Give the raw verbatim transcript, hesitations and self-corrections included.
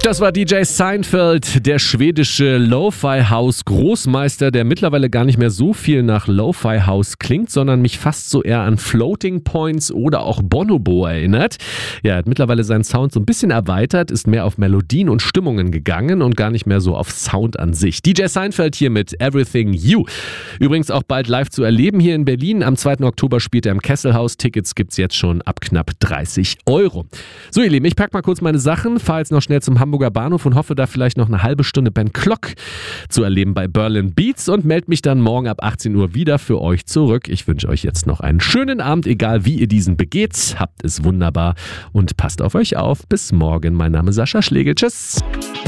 Das war D J Seinfeld, der schwedische Lo-Fi-House-Großmeister, der mittlerweile gar nicht mehr so viel nach Lo-Fi-House klingt, sondern mich fast so eher an Floating Points oder auch Bonobo erinnert. Ja, er hat mittlerweile seinen Sound so ein bisschen erweitert, ist mehr auf Melodien und Stimmungen gegangen und gar nicht mehr so auf Sound an sich. D J Seinfeld hier mit Everything You. Übrigens auch bald live zu erleben hier in Berlin. Am zweiten Oktober spielt er im Kesselhaus. Tickets gibt's jetzt schon ab knapp dreißig Euro. So ihr Lieben, ich pack mal kurz meine Sachen, fahre jetzt noch schnell zum Hamburger Bahnhof und hoffe da vielleicht noch eine halbe Stunde Ben Clock zu erleben bei Berlin Beats und melde mich dann morgen ab achtzehn Uhr wieder für euch zurück. Ich wünsche euch jetzt noch einen schönen Abend, egal wie ihr diesen begeht. Habt es wunderbar und passt auf euch auf. Bis morgen. Mein Name ist Sascha Schlegel. Tschüss.